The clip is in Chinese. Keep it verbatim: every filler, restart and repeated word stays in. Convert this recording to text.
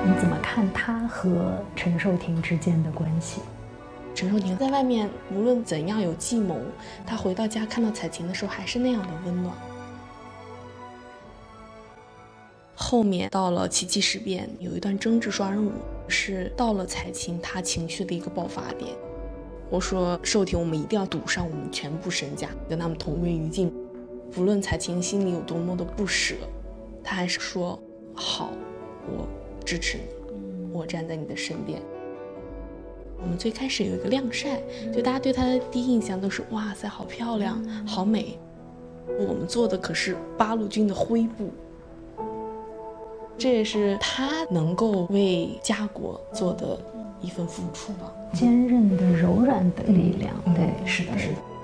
你怎么看他和陈寿廷之间的关系？ 陈寿廷在外面无论怎样有计谋，他回到家看到彩琴的时候还是那样的温暖。后面到了七七事变，有一段争执双人舞，是到了彩琴她情绪的一个爆发点。我说寿廷，我们一定要赌上我们全部身家，跟他们同归于尽。不论彩琴心里有多么的不舍，他还是说好，我支持你，我站在你的身边。我们最开始有一个晾晒，就大家对她的第一印象都是哇塞，好漂亮，好美。我们做的可是八路军的灰布，这也是他能够为家国做的一份付出吧。 坚韧的、柔软的力量， 嗯、 对， 是的，是的。